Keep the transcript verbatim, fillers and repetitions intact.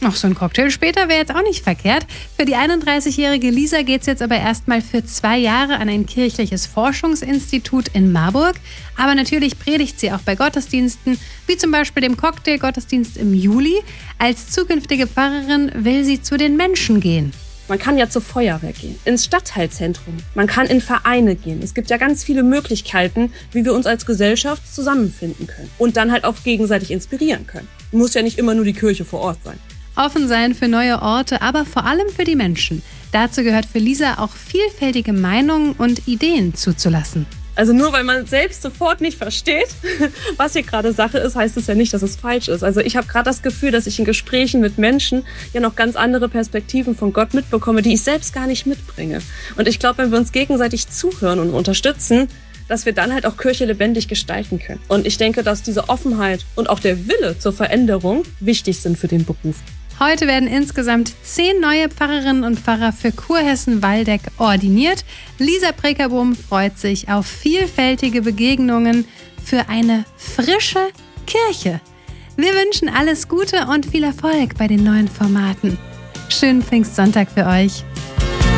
Noch so ein Cocktail später wäre jetzt auch nicht verkehrt. Für die einunddreißigjährige Lisa geht es jetzt aber erstmal für zwei Jahre an ein kirchliches Forschungsinstitut in Marburg. Aber natürlich predigt sie auch bei Gottesdiensten, wie zum Beispiel dem Cocktail-Gottesdienst im Juli. Als zukünftige Pfarrerin will sie zu den Menschen gehen. Man kann ja zur Feuerwehr gehen, ins Stadtteilzentrum, man kann in Vereine gehen. Es gibt ja ganz viele Möglichkeiten, wie wir uns als Gesellschaft zusammenfinden können und dann halt auch gegenseitig inspirieren können. Muss ja nicht immer nur die Kirche vor Ort sein. Offen sein für neue Orte, aber vor allem für die Menschen. Dazu gehört für Lisa auch vielfältige Meinungen und Ideen zuzulassen. Also nur weil man selbst sofort nicht versteht, was hier gerade Sache ist, heißt es ja nicht, dass es falsch ist. Also ich habe gerade das Gefühl, dass ich in Gesprächen mit Menschen ja noch ganz andere Perspektiven von Gott mitbekomme, die ich selbst gar nicht mitbringe. Und ich glaube, wenn wir uns gegenseitig zuhören und unterstützen, dass wir dann halt auch Kirche lebendig gestalten können. Und ich denke, dass diese Offenheit und auch der Wille zur Veränderung wichtig sind für den Beruf. Heute werden insgesamt zehn neue Pfarrerinnen und Pfarrer für Kurhessen-Waldeck ordiniert. Lisa Prekerbohm freut sich auf vielfältige Begegnungen für eine frische Kirche. Wir wünschen alles Gute und viel Erfolg bei den neuen Formaten. Schönen Pfingstsonntag für euch.